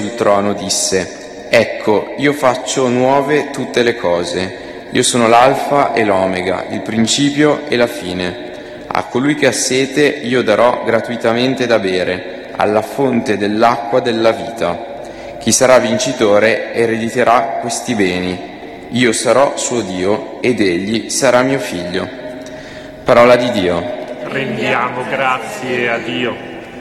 sul trono disse: «Ecco, io faccio nuove tutte le cose. Io sono l'Alfa e l'Omega, il principio e la fine. A colui che ha sete io darò gratuitamente da bere, alla fonte dell'acqua della vita. Chi sarà vincitore erediterà questi beni. Io sarò suo Dio ed egli sarà mio figlio». Parola di Dio. Rendiamo grazie a Dio.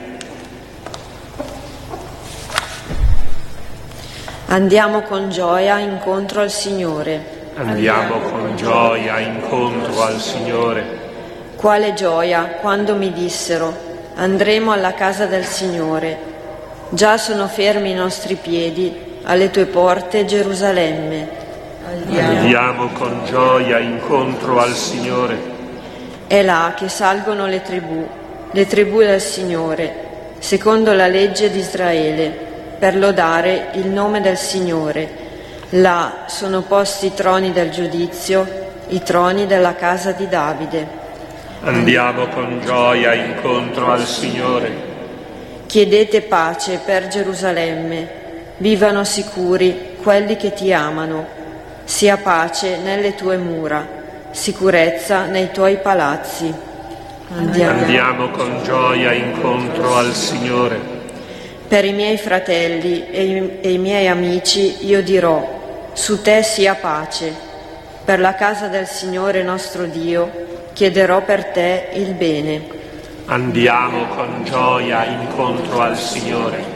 Andiamo con gioia incontro al Signore. Andiamo con gioia incontro al Signore. Quale gioia quando mi dissero: andremo alla casa del Signore. Già sono fermi i nostri piedi alle tue porte, Gerusalemme. Andiamo con gioia incontro al Signore. È là che salgono le tribù del Signore, secondo la legge di Israele, per lodare il nome del Signore. Là sono posti i troni del giudizio, i troni della casa di Davide. Andiamo con gioia incontro al Signore. Chiedete pace per Gerusalemme, vivano sicuri quelli che ti amano. Sia pace nelle tue mura, sicurezza nei tuoi palazzi. Andiamo con gioia incontro al Signore. Per i miei fratelli e i miei amici io dirò: su te sia pace. Per la casa del Signore nostro Dio chiederò per te il bene. Andiamo con gioia incontro al Signore.